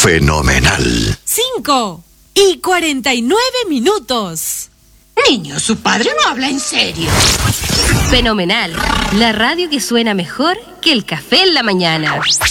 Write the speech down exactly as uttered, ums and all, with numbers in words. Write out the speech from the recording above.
Fenomenal. Cinco y cuarenta y nueve minutos. Niño, su padre no habla en serio. Fenomenal, la radio que suena mejor que el café en la mañana.